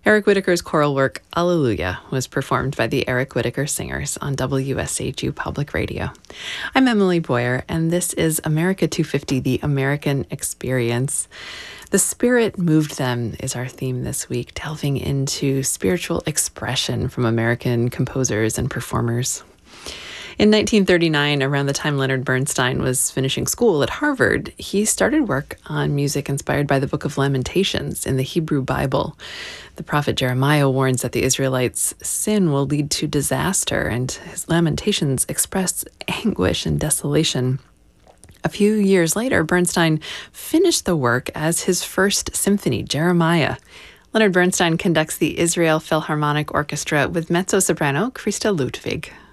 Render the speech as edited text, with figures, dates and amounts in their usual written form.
Eric Whitacre's choral work, Alleluia, was performed by the Eric Whitacre Singers on WSHU Public Radio. I'm Emily Boyer, and this is America 250, the American Experience. The Spirit Moved Them is our theme this week, delving into spiritual expression from American composers and performers. In 1939, around the time Leonard Bernstein was finishing school at Harvard, he started work on music inspired by the Book of Lamentations in the Hebrew Bible. The prophet Jeremiah warns that the Israelites' sin will lead to disaster, and his lamentations express anguish and desolation. A few years later, Bernstein finished the work as his first symphony, Jeremiah. Leonard Bernstein conducts the Israel Philharmonic Orchestra with mezzo-soprano Christa Ludwig.